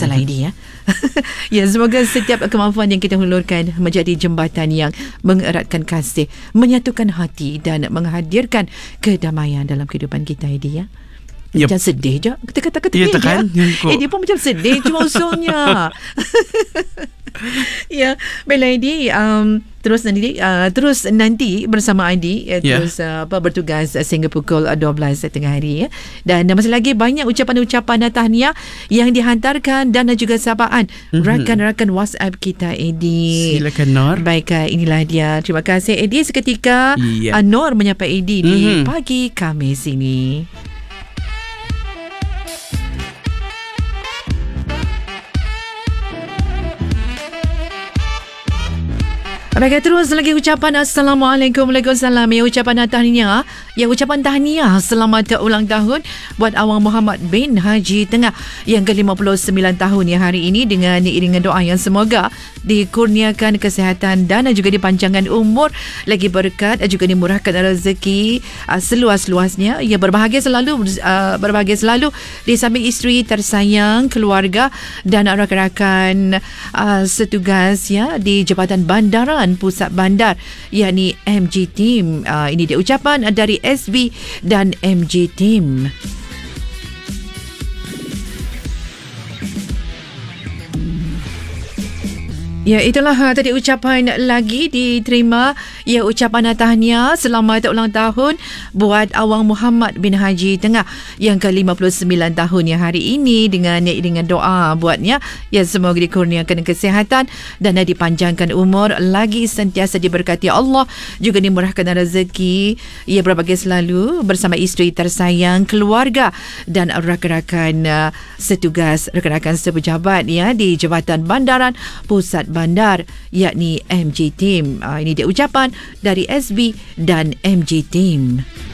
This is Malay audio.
masalah ini ya. Ya, semoga setiap kemampuan yang kita hulurkan menjadi jembatan yang mengeratkan kasih, menyatukan hati dan menghadirkan kedamaian dalam kehidupan kita, Edi ya. Yep. Macam sedih je kita kata-kata ni tekan, ya. Dia pun macam sedih cuma usulnya. Ya, baiklah Edi, terus nanti bersama Adi terus bertugas sehingga pukul 12 tengah hari ya. Dan masih lagi banyak ucapan-ucapan tahniah yang dihantarkan dan juga sapaan rakan-rakan WhatsApp kita, Edi. Silakan Nor. Baik, inilah dia. Terima kasih Edi. Seketika Nor menyapa Edi di pagi Khamis ini. Baik, terus lagi ucapan Assalamualaikum, Waalaikumsalam. Ya, ucapan tahniah. Ya, ucapan tahniah selamat ulang tahun buat Awang Muhammad bin Haji Tengah yang ke-59 tahun ya hari ini, dengan iringan doa yang semoga dikurniakan kesihatan dan juga dipanjangkan umur, lagi berkat, juga dimurahkan rezeki seluas-luasnya. Ya, berbahagia selalu di samping isteri tersayang, keluarga dan rakan-rakan setugas ya di Jabatan Bandaran Pusat Bandar, yakni MG Team. Ini dia ucapan dari SB dan MG Team. Ya, itulah tadi ucapan lagi diterima. Ya, ucapan tahniah selamat ulang tahun buat Awang Muhammad bin Haji Tengah yang ke-59 tahun ya hari ini, dengan doa buatnya. Ya, semoga dikurniakan kesihatan dan dipanjangkan umur, lagi sentiasa diberkati Allah, juga dimurahkan rezeki. Ya, berbahagia selalu bersama isteri tersayang, keluarga dan rakan-rakan setugas, rakan-rakan sepejabat ya di Jabatan Bandaran Pusat Bandar, yakni MG Team. Ini dia ucapan dari SB dan MG Team.